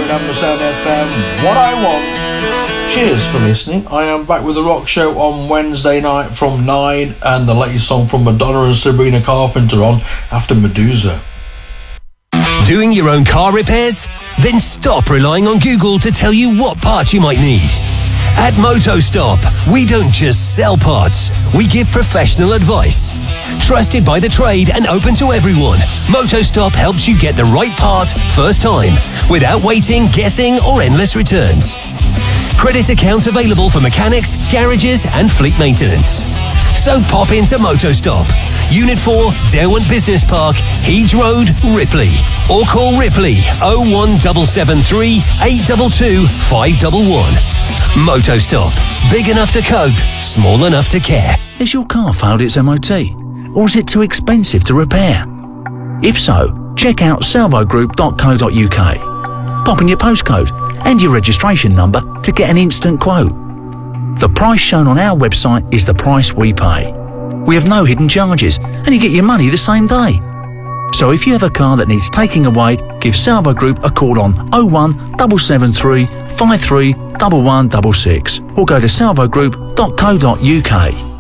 Road, Ampersand FM, What I Want. Cheers for listening. I am back with the Rock Show on Wednesday night from 9, and the latest song from Madonna and Sabrina Carpenter on after Medusa. Doing your own car repairs? Then stop relying on Google to tell you what parts you might need. At Motostop, we don't just sell parts, we give professional advice. Trusted by the trade and open to everyone, Motostop helps you get the right part first time, without waiting, guessing or endless returns. Credit accounts available for mechanics, garages and fleet maintenance. So pop into Motostop, Unit 4, Derwent Business Park, Heeds Road, Ripley. Or call Ripley 01773 822 511. Motostop. Big enough to cope, small enough to care. Has your car failed its MOT? Or is it too expensive to repair? If so, check out salvogroup.co.uk. Pop in your postcode and your registration number to get an instant quote. The price shown on our website is the price we pay. We have no hidden charges and you get your money the same day. So if you have a car that needs taking away, give Salvo Group a call on 01773 53 1166 or go to salvogroup.co.uk.